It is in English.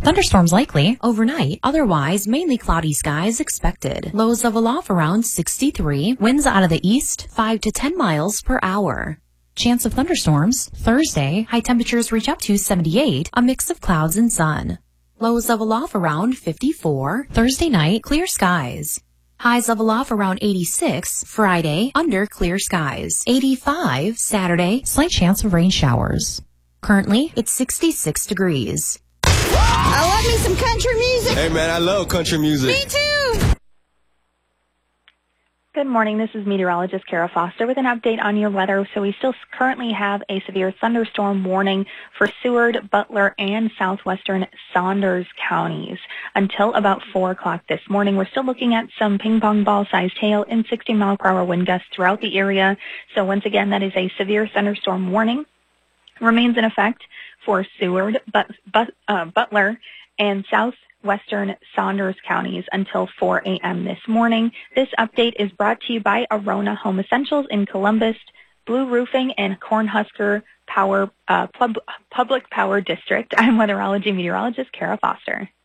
Thunderstorms likely overnight, otherwise mainly cloudy skies expected. Lows of aloft around 63, winds out of the east 5 to 10 miles per hour. Chance of thunderstorms Thursday, high temperatures reach up to 78, a mix of clouds and sun. Lows of aloft around 54, Thursday night, clear skies. Highs of aloft around 86, Friday, under clear skies. 85, Saturday, slight chance of rain showers. Currently, it's 66 degrees. I love me some country music. Hey, man, I love country music. Me too. Good morning. This is meteorologist Kara Foster with an update on your weather. So we still currently have a severe thunderstorm warning for Seward, Butler, and southwestern Saunders counties until about 4 o'clock this morning. We're still looking at some ping-pong ball-sized hail and 60-mile-per-hour wind gusts throughout the area. So once again, that is a severe thunderstorm warning. Remains in effect for Seward, Butler, and southwestern Saunders counties until 4 a.m. this morning. This update is brought to you by Arona Home Essentials in Columbus, Blue Roofing, and Cornhusker Public Power District. I'm weatherology meteorologist Kara Foster.